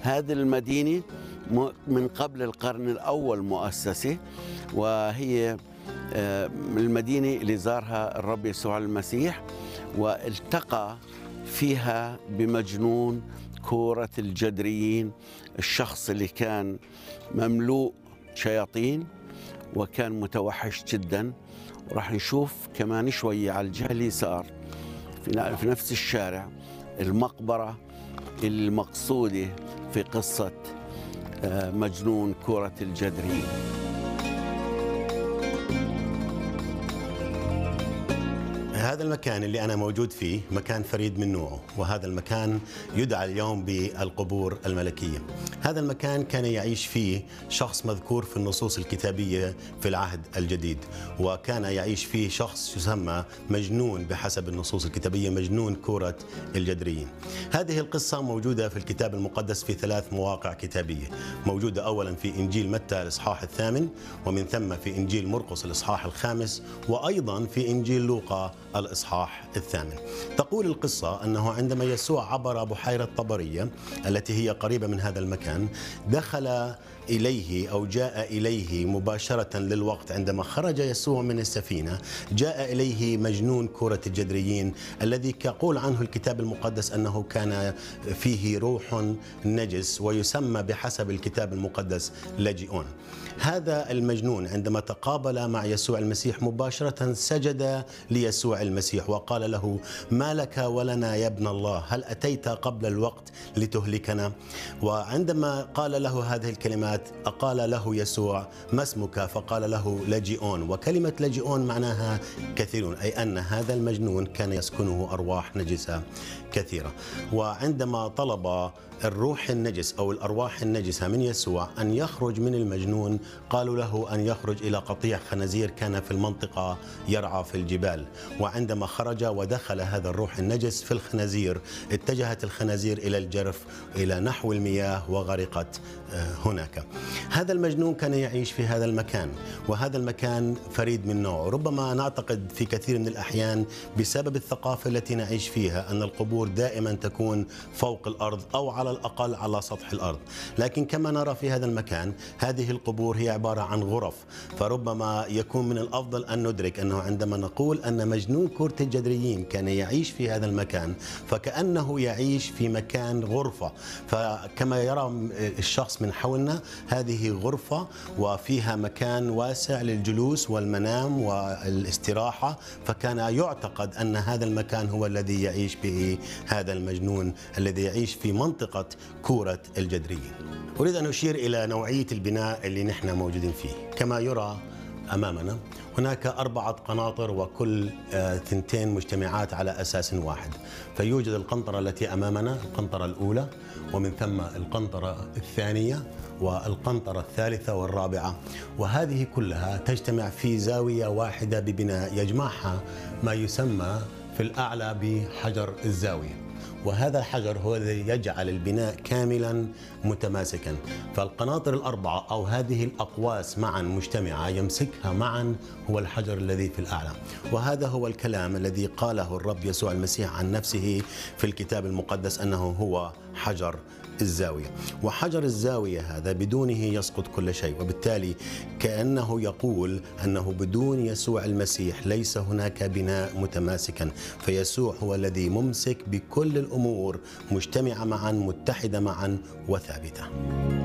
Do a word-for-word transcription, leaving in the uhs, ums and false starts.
هذه المدينة من قبل القرن الأول مؤسسة، وهي المدينة اللي زارها الرب يسوع المسيح والتقى فيها بمجنون كورة الجدريين، الشخص اللي كان مملوء شياطين وكان متوحش جدا. وراح نشوف كمان شوية على الجهة اليسار في نفس الشارع المقبرة المقصودة في قصة مجنون كورة الجدريين. هذا المكان اللي أنا موجود فيه مكان فريد من نوعه، وهذا المكان يدعى اليوم بالقبور الملكية. هذا المكان كان يعيش فيه شخص مذكور في النصوص الكتابية في العهد الجديد، وكان يعيش فيه شخص يسمى مجنون بحسب النصوص الكتابية، مجنون كورة الجدريين. هذه القصة موجودة في الكتاب المقدس في ثلاث مواقع كتابية، موجودة أولا في إنجيل متى الإصحاح الثامن، ومن ثم في إنجيل مرقس الإصحاح الخامس، وأيضا في إنجيل لوقا الإصحاح الثامن. تقول القصة أنه عندما يسوع عبر بحيرة طبرية التي هي قريبة من هذا المكان، دخل إليه أو جاء إليه مباشرة للوقت. عندما خرج يسوع من السفينة جاء إليه مجنون كورة الجدريين الذي يقول عنه الكتاب المقدس أنه كان فيه روح نجس، ويسمى بحسب الكتاب المقدس لاجئون. هذا المجنون عندما تقابل مع يسوع المسيح مباشرة سجد ليسوع المسيح وقال له: ما لك ولنا يا ابن الله؟ هل أتيت قبل الوقت لتهلكنا؟ وعندما قال له هذه الكلمات أقال له يسوع: ما اسمك؟ فقال له: لاجئون. وكلمة لاجئون معناها كثيرون، أي أن هذا المجنون كان يسكنه أرواح نجسة كثيرة. وعندما طلب الروح النجس أو الأرواح النجسة من يسوع أن يخرج من المجنون، قالوا له أن يخرج إلى قطيع خنازير كان في المنطقة يرعى في الجبال. وعندما خرج ودخل هذا الروح النجس في الخنازير، اتجهت الخنازير إلى الجرف إلى نحو المياه وغرقت هناك. هذا المجنون كان يعيش في هذا المكان، وهذا المكان فريد من نوعه. ربما نعتقد في كثير من الأحيان بسبب الثقافة التي نعيش فيها أن القبور دائما تكون فوق الأرض أو على الأقل على سطح الأرض، لكن كما نرى في هذا المكان هذه القبور هي عبارة عن غرف. فربما يكون من الأفضل أن ندرك أنه عندما نقول أن مجنون كورة الجدريين كان يعيش في هذا المكان، فكأنه يعيش في مكان غرفة. فكما يرى الشخص من حولنا هذه غرفة وفيها مكان واسع للجلوس والمنام والاستراحة، فكان يعتقد أن هذا المكان هو الذي يعيش به هذا المجنون الذي يعيش في منطقة كورة الجدريين. أريد أن أشير إلى نوعية البناء اللي نحن موجودين فيه. كما يرى أمامنا هناك أربعة قناطر، وكل ثنتين مجتمعات على أساس واحد. فيوجد القنطرة التي أمامنا، القنطرة الأولى، ومن ثم القنطرة الثانية والقنطرة الثالثة والرابعة، وهذه كلها تجتمع في زاوية واحدة ببناء يجمعها ما يسمى في الأعلى بحجر الزاوية. وهذا الحجر هو الذي يجعل البناء كاملا متماسكا. فالقناطر الأربعة أو هذه الأقواس معا مجتمعة يمسكها معا هو الحجر الذي في الأعلى. وهذا هو الكلام الذي قاله الرب يسوع المسيح عن نفسه في الكتاب المقدس أنه هو حجر الزاوية. وحجر الزاوية هذا بدونه يسقط كل شيء، وبالتالي كأنه يقول أنه بدون يسوع المسيح ليس هناك بناء متماسكا. فيسوع هو الذي ممسك بكل الأمور، مجتمعة معا، متحدة معا وثابتة.